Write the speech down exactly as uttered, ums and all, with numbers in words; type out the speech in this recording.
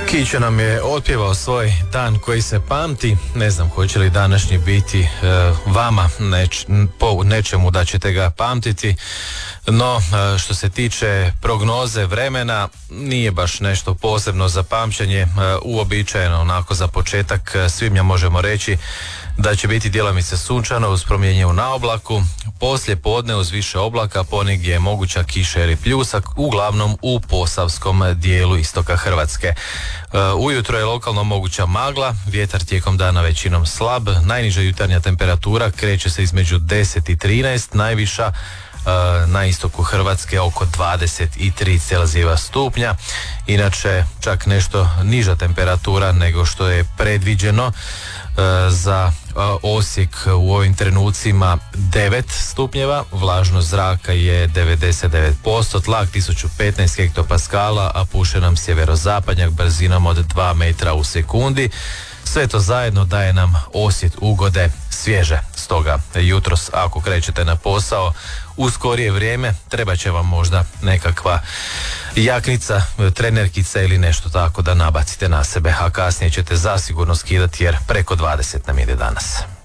Kićo nam je otpjevao svoj dan koji se pamti. Ne znam hoće li današnji biti e, vama neč, po nečemu da ćete ga pamtiti. No, e, što se tiče prognoze vremena, nije baš nešto posebno za pamćenje. E, uobičajeno, onako za početak svibnja možemo reći da će biti djelomice sunčano uz promjenjivu na oblaku. Poslije podne uz više oblaka, ponegdje je moguća kiša ili pljusak, uglavnom u posavskom dijelu istoka Hrvatske. Uh, ujutro je lokalno moguća magla, vjetar tijekom dana većinom slab, najniža jutarnja temperatura kreće se između deset i trinaest, najviša uh, na istoku Hrvatske oko dvadeset tri Celzijeva stupnja. Inače, čak nešto niža temperatura nego što je predviđeno uh, za Osijek u ovim trenucima devet stupnjeva, vlažnost zraka je devedeset devet posto, tlak tisuću petnaest hektopaskala, a puše nam sjeverozapadnjak brzinom od dva metra u sekundi. Sve to zajedno daje nam osjet ugode svježe. Stoga jutros ako krećete na posao u skorije vrijeme treba će vam možda nekakva jaknica, trenerkica ili nešto tako da nabacite na sebe, a kasnije ćete zasigurno skidati jer preko dvadeset nam ide danas.